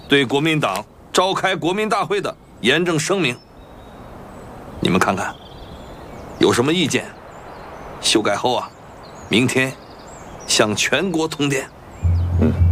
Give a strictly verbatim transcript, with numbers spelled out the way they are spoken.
对国民党召开国民大会的严正声明。你们看看，有什么意见？修改后啊，明天向全国通电。 嗯。